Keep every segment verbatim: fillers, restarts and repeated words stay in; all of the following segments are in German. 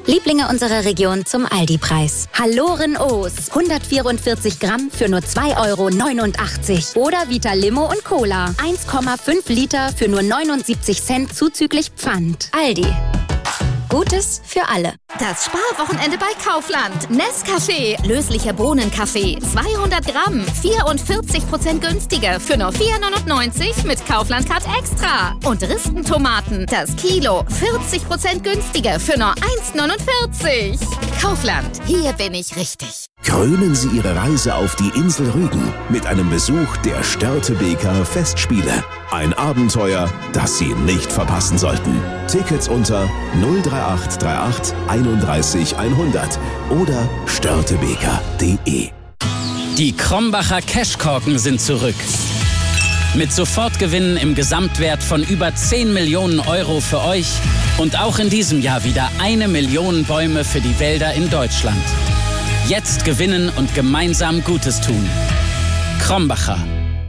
Lieblinge unserer Region zum Aldi-Preis. Halloren O's. hundertvierundvierzig Gramm für nur zwei Euro neunundachtzig. Oder Vita Limo und Cola. eins Komma fünf Liter für nur neunundsiebzig Cent zuzüglich Pfand. Aldi. Gutes für alle. Das Sparwochenende bei Kaufland. Nescafé, löslicher Bohnenkaffee, zweihundert Gramm, vierundvierzig Prozent günstiger für nur vier neunundneunzig mit Kaufland Card Extra. Und Ristentomaten, das Kilo, vierzig Prozent günstiger für nur eins neunundvierzig. Kaufland, hier bin ich richtig. Krönen Sie Ihre Reise auf die Insel Rügen mit einem Besuch der Störtebeker Festspiele. Ein Abenteuer, das Sie nicht verpassen sollten. Tickets unter null drei acht drei acht einunddreißig hundert oder störtebeker punkt de. Die Krombacher Cashkorken sind zurück. Mit Sofortgewinnen im Gesamtwert von über zehn Millionen Euro für euch und auch in diesem Jahr wieder eine Million Bäume für die Wälder in Deutschland. Jetzt gewinnen und gemeinsam Gutes tun. Krombacher.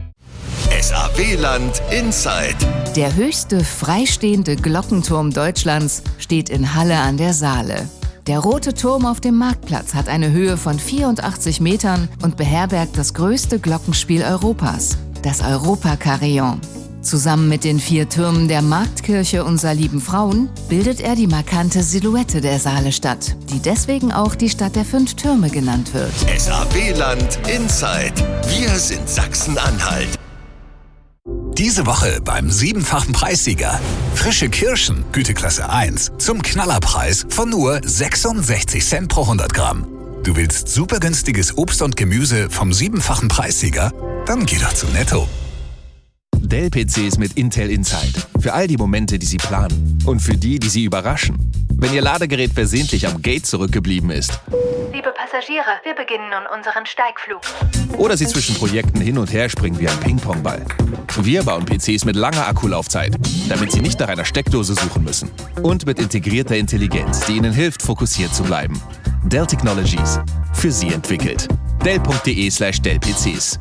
S A W-Land Inside. Der höchste freistehende Glockenturm Deutschlands steht in Halle an der Saale. Der Rote Turm auf dem Marktplatz hat eine Höhe von vierundachtzig Metern und beherbergt das größte Glockenspiel Europas, das Europa-Carillon. Zusammen mit den vier Türmen der Marktkirche Unser Lieben Frauen bildet er die markante Silhouette der Saalestadt, die deswegen auch die Stadt der fünf Türme genannt wird. S A W-Land Inside. Wir sind Sachsen-Anhalt. Diese Woche beim siebenfachen Preissieger. Frische Kirschen, Güteklasse eins, zum Knallerpreis von nur sechsundsechzig Cent pro hundert Gramm. Du willst super günstiges Obst und Gemüse vom siebenfachen Preissieger? Dann geh doch zu Netto. Dell-P Cs mit Intel Inside. Für all die Momente, die Sie planen. Und für die, die Sie überraschen. Wenn Ihr Ladegerät versehentlich am Gate zurückgeblieben ist. Liebe Passagiere, wir beginnen nun unseren Steigflug. Oder Sie zwischen Projekten hin und her springen wie ein Ping-Pong-Ball. Wir bauen P Cs mit langer Akkulaufzeit, damit Sie nicht nach einer Steckdose suchen müssen. Und mit integrierter Intelligenz, die Ihnen hilft, fokussiert zu bleiben. Dell Technologies. Für Sie entwickelt. Dell punkt de slash Dell P Cs.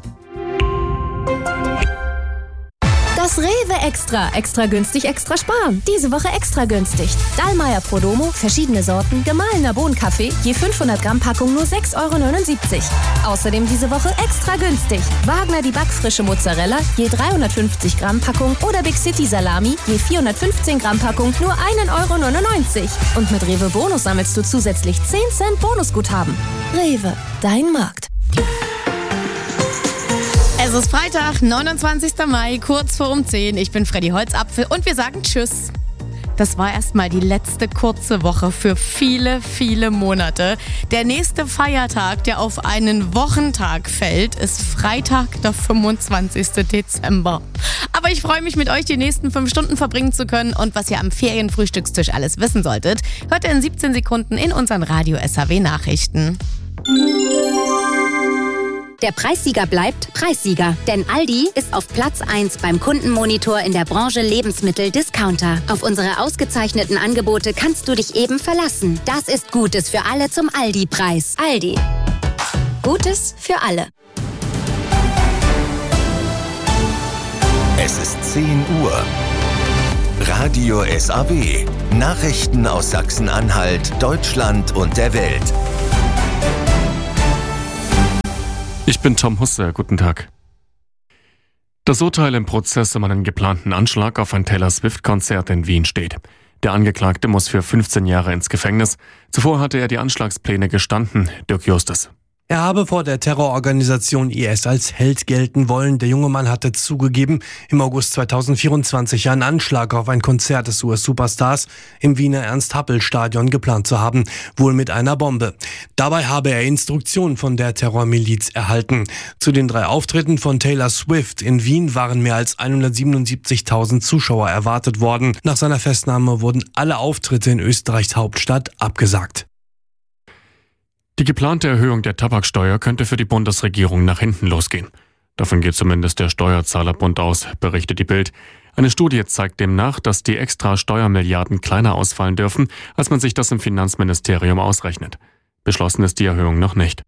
Das Rewe Extra. Extra günstig, extra sparen. Diese Woche extra günstig. Dallmayr Prodomo, verschiedene Sorten, gemahlener Bohnenkaffee, je fünfhundert Gramm Packung nur sechs Euro neunundsiebzig. Außerdem diese Woche extra günstig. Wagner die backfrische Mozzarella, je dreihundertfünfzig Gramm Packung oder Big City Salami, je vierhundertfünfzehn Gramm Packung nur ein Euro neunundneunzig. Und mit Rewe Bonus sammelst du zusätzlich zehn Cent Bonusguthaben. Rewe, dein Markt. Es ist Freitag, neunundzwanzigster Mai, kurz vor um zehn. Ich bin Freddy Holzapfel und wir sagen Tschüss. Das war erstmal die letzte kurze Woche für viele, viele Monate. Der nächste Feiertag, der auf einen Wochentag fällt, ist Freitag, der fünfundzwanzigster Dezember. Aber ich freue mich, mit euch die nächsten fünf Stunden verbringen zu können. Und was ihr am Ferienfrühstückstisch alles wissen solltet, hört ihr in siebzehn Sekunden in unseren Radio-S A W-Nachrichten. Der Preissieger bleibt Preissieger, denn Aldi ist auf Platz eins beim Kundenmonitor in der Branche Lebensmittel-Discounter. Auf unsere ausgezeichneten Angebote kannst du dich eben verlassen. Das ist Gutes für alle zum Aldi-Preis. Aldi. Gutes für alle. Es ist zehn Uhr. Radio S A W. Nachrichten aus Sachsen-Anhalt, Deutschland und der Welt. Ich bin Tom Husse, guten Tag. Das Urteil im Prozess um einen geplanten Anschlag auf ein Taylor Swift-Konzert in Wien steht. Der Angeklagte muss für fünfzehn Jahre ins Gefängnis. Zuvor hatte er die Anschlagspläne gestanden. Dirk Justus. Er habe vor der Terrororganisation I S als Held gelten wollen. Der junge Mann hatte zugegeben, im August zweitausendvierundzwanzig einen Anschlag auf ein Konzert des U S-Superstars im Wiener Ernst-Happel-Stadion geplant zu haben, wohl mit einer Bombe. Dabei habe er Instruktionen von der Terrormiliz erhalten. Zu den drei Auftritten von Taylor Swift in Wien waren mehr als hundertsiebenundsiebzigtausend Zuschauer erwartet worden. Nach seiner Festnahme wurden alle Auftritte in Österreichs Hauptstadt abgesagt. Die geplante Erhöhung der Tabaksteuer könnte für die Bundesregierung nach hinten losgehen. Davon geht zumindest der Steuerzahlerbund aus, berichtet die Bild. Eine Studie zeigt demnach, dass die extra Steuermilliarden kleiner ausfallen dürfen, als man sich das im Finanzministerium ausrechnet. Beschlossen ist die Erhöhung noch nicht.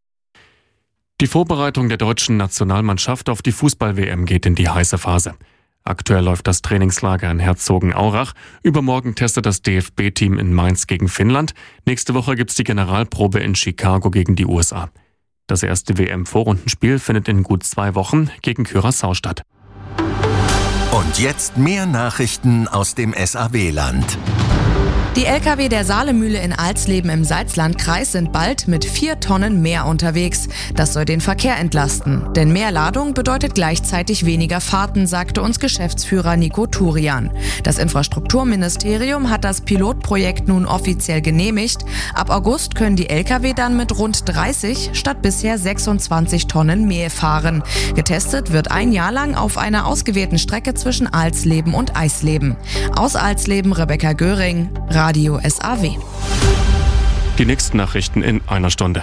Die Vorbereitung der deutschen Nationalmannschaft auf die Fußball-W M geht in die heiße Phase. Aktuell läuft das Trainingslager in Herzogenaurach. Übermorgen testet das D F B-Team in Mainz gegen Finnland. Nächste Woche gibt's die Generalprobe in Chicago gegen die U S A. Das erste W M-Vorrundenspiel findet in gut zwei Wochen gegen Curaçao statt. Und jetzt mehr Nachrichten aus dem S A W-Land. Die L K W der Saalemühle in Alsleben im Salzlandkreis sind bald mit vier Tonnen mehr unterwegs. Das soll den Verkehr entlasten. Denn mehr Ladung bedeutet gleichzeitig weniger Fahrten, sagte uns Geschäftsführer Nico Turian. Das Infrastrukturministerium hat das Pilotprojekt nun offiziell genehmigt. Ab August können die L K W dann mit rund dreißig statt bisher sechsundzwanzig Tonnen mehr fahren. Getestet wird ein Jahr lang auf einer ausgewählten Strecke zwischen Alsleben und Eisleben. Aus Alsleben Rebecca Göring, Radio S A W. Die nächsten Nachrichten in einer Stunde.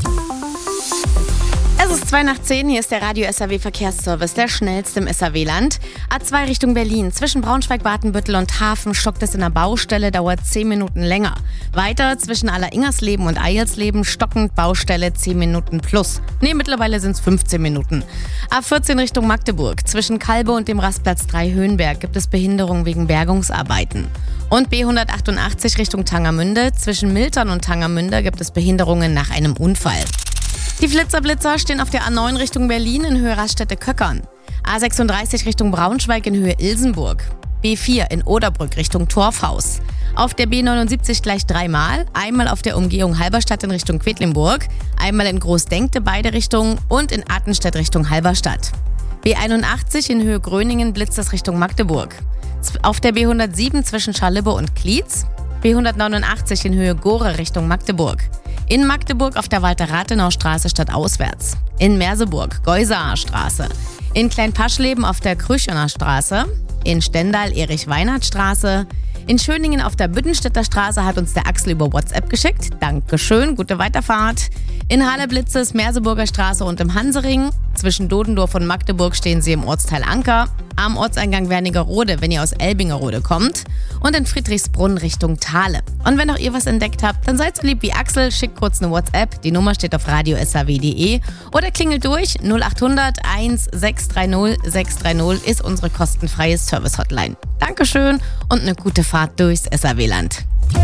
Es ist zwei nach zehn, hier ist der Radio S A W Verkehrsservice, der schnellste im S A W-Land. A zwei Richtung Berlin, zwischen Braunschweig-Badenbüttel und Hafen stockt es in der Baustelle, dauert zehn Minuten länger. Weiter zwischen Alleringersleben und Eilsleben stockend Baustelle zehn Minuten plus. Nee, mittlerweile sind es fünfzehn Minuten. A vierzehn Richtung Magdeburg, zwischen Kalbe und dem Rastplatz drei Höhenberg gibt es Behinderungen wegen Bergungsarbeiten. Und B hundertachtundachtzig Richtung Tangermünde, zwischen Miltern und Tangermünde gibt es Behinderungen nach einem Unfall. Die Flitzer-Blitzer stehen auf der A neun Richtung Berlin in Höhe Raststätte-Köckern. A sechsunddreißig Richtung Braunschweig in Höhe Ilsenburg. B vier in Oderbrück Richtung Torfhaus. Auf der B neunundsiebzig gleich dreimal, einmal auf der Umgehung Halberstadt in Richtung Quedlinburg, einmal in Großdenkte beide Richtungen und in Attenstedt Richtung Halberstadt. B einundachtzig in Höhe Gröningen blitzt es Richtung Magdeburg. Auf der B hundertsieben zwischen Scharlibbe und Klietz, B hundertneunundachtzig in Höhe Gore Richtung Magdeburg. In Magdeburg auf der Walter-Rathenau-Straße stadtauswärts. In Merseburg Geusaer Straße. In Kleinpaschleben auf der Krüchener Straße. In Stendal Erich-Weinert-Straße. In Schöningen auf der Büttenstädter Straße hat uns der Axel über WhatsApp geschickt. Dankeschön, gute Weiterfahrt. In Halle blitzt es Merseburger Straße und im Hansering. Zwischen Dodendorf und Magdeburg stehen sie im Ortsteil Anker. Am Ortseingang Wernigerode, wenn ihr aus Elbingerode kommt. Und in Friedrichsbrunn Richtung Thale. Und wenn auch ihr was entdeckt habt, dann seid so lieb wie Axel, schickt kurz eine WhatsApp. Die Nummer steht auf radio s a w punkt d e oder klingelt durch. null achthundert eins sechs drei null sechs drei null ist unsere kostenfreie Service-Hotline. Dankeschön und eine gute Fahrt durchs S A W-Land.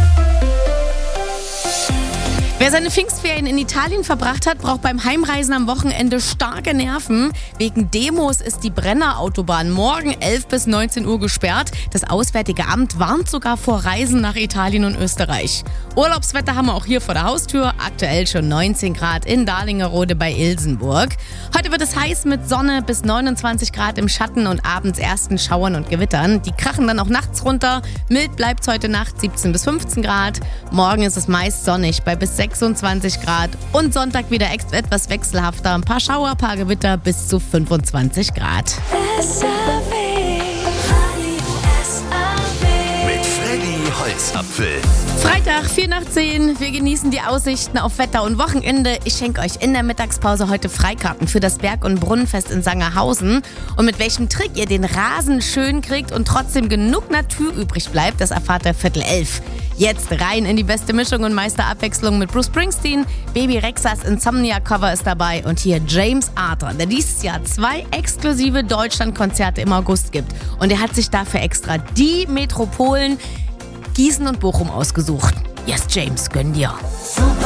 Wer seine Pfingstferien in Italien verbracht hat, braucht beim Heimreisen am Wochenende starke Nerven. Wegen Demos ist die Brennerautobahn morgen elf bis neunzehn Uhr gesperrt. Das Auswärtige Amt warnt sogar vor Reisen nach Italien und Österreich. Urlaubswetter haben wir auch hier vor der Haustür. Aktuell schon neunzehn Grad in Dahlingerode bei Ilsenburg. Heute wird es heiß mit Sonne bis neunundzwanzig Grad im Schatten und abends ersten Schauern und Gewittern. Die krachen dann auch nachts runter. Mild bleibt es heute Nacht siebzehn bis fünfzehn Grad. Morgen ist es meist sonnig bei bis sechsundzwanzig Grad und Sonntag wieder etwas wechselhafter. Ein paar Schauer, paar Gewitter bis zu fünfundzwanzig Grad. Mit Freddy Holzapfel. Freitag, vier nach zehn. Wir genießen die Aussichten auf Wetter und Wochenende. Ich schenke euch in der Mittagspause heute Freikarten für das Berg- und Brunnenfest in Sangerhausen. Und mit welchem Trick ihr den Rasen schön kriegt und trotzdem genug Natur übrig bleibt, das erfahrt ihr Viertel elf. Jetzt rein in die beste Mischung und Meisterabwechslung mit Bruce Springsteen. Baby Rexas Insomnia-Cover ist dabei und hier James Arthur, der dieses Jahr zwei exklusive Deutschlandkonzerte im August gibt. Und er hat sich dafür extra die Metropolen Gießen und Bochum ausgesucht. Yes, James, gönn dir.